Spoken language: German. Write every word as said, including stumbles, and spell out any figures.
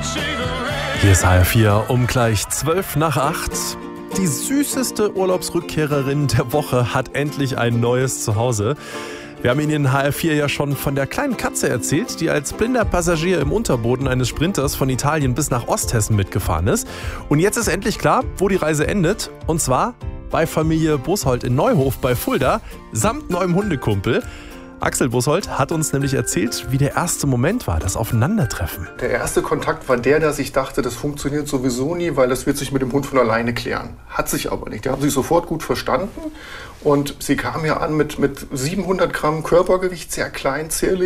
Hier ist H R vier um gleich zwölf nach acht. Die süßeste Urlaubsrückkehrerin der Woche hat endlich ein neues Zuhause. Wir haben Ihnen in H R vier ja schon von der kleinen Katze erzählt, die als blinder Passagier im Unterboden eines Sprinters von Italien bis nach Osthessen mitgefahren ist. Und jetzt ist endlich klar, wo die Reise endet. Und zwar bei Familie Bushold in Neuhof bei Fulda samt neuem Hundekumpel. Axel Bushold hat uns nämlich erzählt, wie der erste Moment war, das Aufeinandertreffen. Der erste Kontakt war der, dass ich dachte, das funktioniert sowieso nie, weil das wird sich mit dem Hund von alleine klären. Hat sich aber nicht. Die haben sich sofort gut verstanden und sie kam ja an mit, mit siebenhundert Gramm Körpergewicht, sehr klein, zierlich.